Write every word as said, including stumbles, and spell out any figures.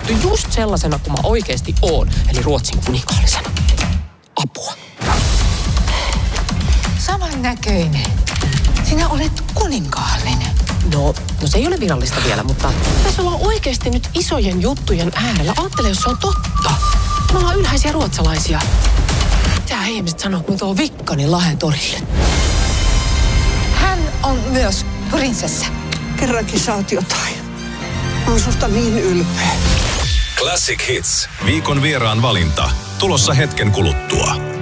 esitetty just sellaisena kuin mä oikeesti oon. Eli Ruotsin kuninkaallisena. Apua. Saman näköinen. Sinä olet kuninkaallinen. No, no se ei ole virallista vielä, mutta... Tässä ollaan oikeesti nyt isojen juttujen äärellä. Aattele, jos se on totta. Me ollaan ylhäisiä ruotsalaisia. Mitä ihmiset sanoo, kun tuo Vikkani Lahdentorille? Hän on myös prinsessa. Kerrankin saat jotain. Mä oon susta niin ylpeä. Classic Hits. Viikon vieraan valinta. Tulossa hetken kuluttua.